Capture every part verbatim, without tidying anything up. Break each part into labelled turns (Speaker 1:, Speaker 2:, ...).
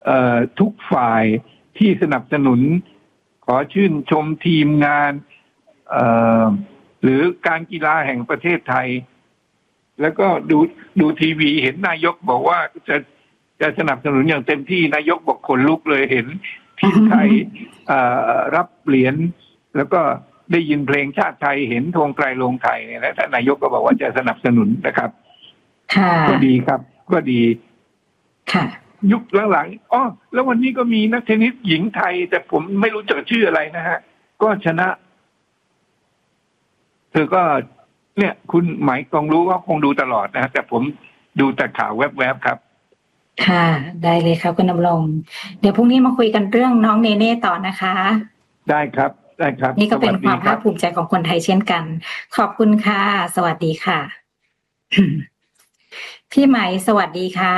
Speaker 1: ทุกฝ่ายที่สนับสนุนขอชื่นชมทีมงานหรือการกีฬาแห่งประเทศไทยแล้วก็ดูดูทีวีเห็นนายกบอกว่าจะจะสนับสนุนอย่างเต็มที่นายกบอกขนลุกเลยเห็นทีมไทยรับเหรียญแล้วก็ได้ยินเพลงชาติไทยเห็นธงไตรรงค์ไทยเนี่ยนะท่านนายกก็บอกว่าจะสนับสนุนนะครับก็ดีครับก็ดี
Speaker 2: ค่ะ
Speaker 1: ยุคหลังๆอ๋อแล้ววันนี้ก็มีนักเทนนิสหญิงไทยแต่ผมไม่รู้จักชื่ออะไรนะฮะก็ชนะเธอก็เนี่ยคุณหมายคงรู้ว่าคงดูตลอดนะแต่ผมดูแต่ข่าวแวบๆครับ
Speaker 2: ค่ะได้เลยครับคุณดำรงเดี๋ยวพรุ่งนี้มาคุยกันเรื่องน้องเนเน่ต่อนะคะ
Speaker 1: ได้ครับได้ครับ
Speaker 2: นี่ก็เป็นความภาคภูมิใจของคนไทยเช่นกันขอบคุณค่ะสวัสดีค่ะพี่ไหมสวัสดีค่ะ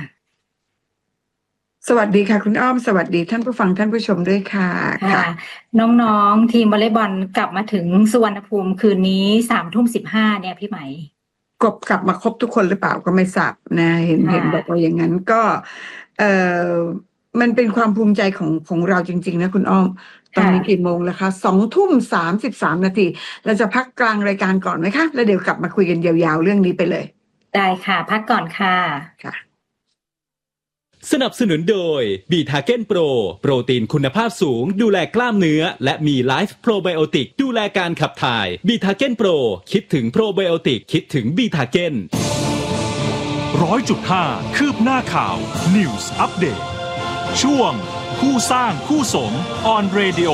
Speaker 3: สวัสดีค่ะคุณอ้อมสวัสดีท่านผู้ฟังท่านผู้ชมด้วยค่ะ
Speaker 2: ค่ะน้องๆทีมวอลเลย์บอลกลับมาถึงสุวรรณภูมิคืนนี้สามทุ่มสิบห้าเนี่ยพี่ไหม
Speaker 3: กบกลับมาครบทุกคนหรือเปล่าก็ไม่ทราบนะเห็นเห็นบอกว่าอย่างนั้นก็เออมันเป็นความภูมิใจของของเราจริงๆนะคุณอ้อมตอนนี้กี่โมงแล้วคะสองทุ่มสามสิบสามนาทีเราจะพักกลางรายการก่อนไหมคะแล้วเดี๋ยวกลับมาคุยกันยาวๆเรื่องนี้ไปเลย
Speaker 2: ได้ค่ะพักก่อนค่ะ
Speaker 3: ค่ะ
Speaker 4: สนับสนุนโดยบีทาเก้นโปรโปรตีนคุณภาพสูงดูแลกล้ามเนื้อและมีไลฟ์โปรไบโอติกดูแลการขับถ่ายบีทาเก้นโปรคิดถึงโปรไบโอติกคิดถึงบีทาเก้น
Speaker 5: ร้อยจุดห้า คืบหน้าข่าว News Update ช่วงคู่สร้างคู่สม On Radio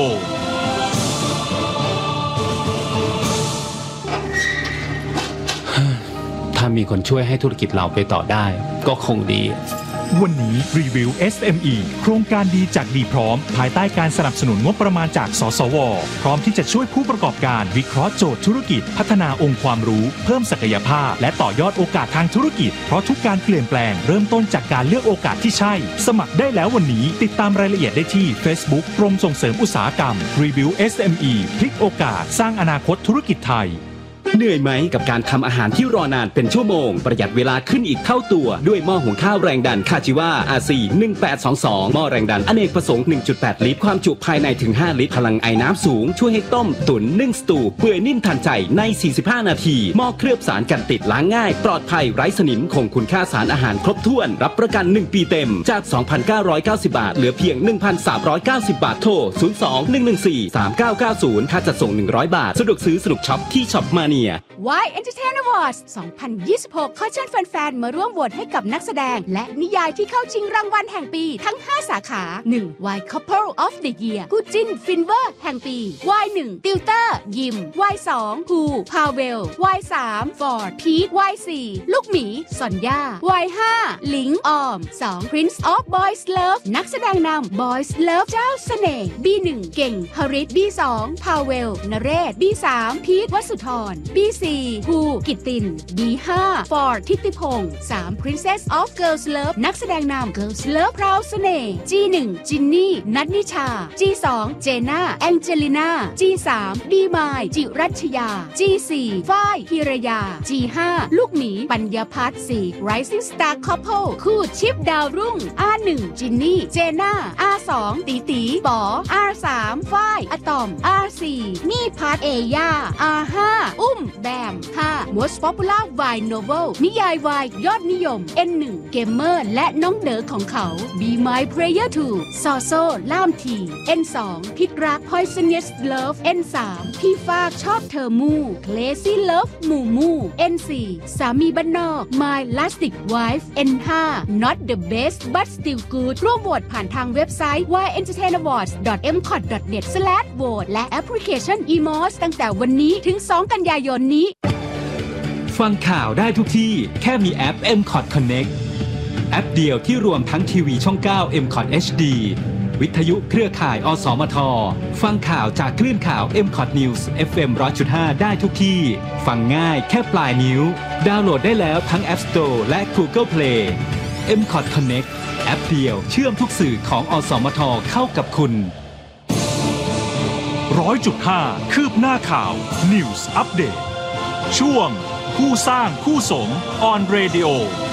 Speaker 6: ถ้ามีคนช่วยให้ธุรกิจเราไปต่อได้ก็คงดี
Speaker 5: วันนี้รีวิว เอส เอ็ม อี โครงการดีจากดีพร้อมภายใต้การสนับสนุนงบประมาณจากสสวพร้อมที่จะช่วยผู้ประกอบการวิเคราะห์โจทย์ธุรกิจพัฒนาองค์ความรู้เพิ่มศักยภาพและต่อยอดโอกาสทางธุรกิจเพราะทุกการเปลี่ยนแปลงเริ่มต้นจากการเลือกโอกาสที่ใช่สมัครได้แล้ววันนี้ติดตามรายละเอียดได้ที่ Facebook กรมส่งเสริมอุตสาหกรรมรีวิว เอส เอ็ม อี พลิกโอกาสสร้างอนาคตธุรกิจไทย
Speaker 4: เหนื่อยไหมกับการทำอาหารที่รอนานเป็นชั่วโมงประหยัดเวลาขึ้นอีกเท่าตัวด้วยหม้อหุงข้าวแรงดันคาจิวา อาร์ ซี หนึ่งแปดสองสอง หม้อแรงดันอเนกประสงค์ หนึ่งจุดแปด ลิตรความจุภายในถึงห้าลิตรพลังไอน้ำสูงช่วยให้ต้มตุ๋นนึ่งสตูเปื่อยนิ่มทันใจในสี่สิบห้านาทีหม้อเคลือบสารกันติดล้างง่ายปลอดภัยไร้สนิมคงคุณค่าสารอาหารครบถ้วนรับประกันหนึ่งปีเต็มจาก สองพันเก้าร้อยเก้าสิบ บาทเหลือเพียง หนึ่งพันสามร้อยเก้าสิบ บาทโทรศูนย์ สอง หนึ่ง หนึ่ง สี่ สาม เก้า เก้า ศูนย์ค่าจัดส่งหนึ่งร้อยบาทสะดวกซื้อสนุกช็อปที่ช็อปมาเนีย
Speaker 7: Why Entertain Awards สองพันยี่สิบหก ขอเชิญแฟนๆมาร่วมโหวตให้กับนักแสดงและนิยายที่เข้าชิงรางวัลแห่งปีทั้งห้าสาขา หนึ่ง Why Couple of the Year คู่จิ้นฟินเวอร์แห่งปี วาย หนึ่ง ติวเตอร์ยิม วาย สอง ฮูพาเวล วาย สาม ฟอร์ดพีท วาย สี่ ลูกหมีซอนย่า วาย ห้า หลิงออม สอง Prince of Boys Love นักแสดงนำ Boys Love เจ้าเสน่ห์ บี หนึ่ง เก่งฮริต บี สอง พาเวล นเรศ บี สาม พีท วสุธร บี สี่ ฮูกิตติน บี ห้า ฟอร์ด ทิติพงษ์ สาม Princess of Girls Love นักแสดงนำ Girls Love พราวเสน่ห์ จี หนึ่ง จินนี่ นัทนิชา จี สอง เจน่า แองเจลิน่า จี สาม บีมาย จิรัชยา จี สี่ ฝ้ายพิรยา จี ห้า ลูกหมีปัญญาพัฒน์ สี่ Rising Star Couple คู่ชิปดาวรุ่ง อาร์ หนึ่ง จินนี่ เจน่า อาร์ สอง ตีตีป๋อ อาร์ สาม ฝ้ายอะตอม อาร์ สี่ นี่พัฒน์เอย่า อาร์ ห้า อุ้มแบม ห้า Most Popular Vine Novel นิยายวายยอดนิยม เอ็น หนึ่ง เกมเมอร์และน้องเด๋อของเขา Be My Player ทู ซอโซล่ามที เอ็น สอง พิษรัก Poisonous Love เอ็น สาม พี่ฟากชอบเธอมู่ Crazy Love มูมู เอ็น สี่ สามีบ้านนอก My Lastic Wife เอ็น ห้า Not the Best But Still Good ร่วมโหวตผ่านทางเว็บไซต์ วาย เอ็นเตอร์เทน อวอร์ดส์ ดอท เอ็ม คอท ดอท เน็ต สแลช โหวต และแอปพลิเคชัน อี มอส ตั้งแต่วันนี้ถึง สอง กันยายนนี้
Speaker 4: ฟังข่าวได้ทุกที่แค่มีแอป เอ็ม คอท Connect แอปเดียวที่รวมทั้งทีวีช่อง เก้า เอ็ม คอท เอช ดี วิทยุเครือข่ายอสมทฟังข่าวจากคลื่นข่าว เอ็ม คอท News เอฟ เอ็ม หนึ่งร้อยจุดห้า ได้ทุกที่ฟังง่ายแค่ปลายนิ้วดาวน์โหลดได้แล้วทั้ง App Store และ Google Play เอ็ม คอท Connect แอปเดียวเชื่อมทุกสื่อของอสมทเข้ากับคุณ
Speaker 5: ร้อยจุดห้า คืบหน้าข่าว News Update ช่วงคู่สร้างคู่สม On Radio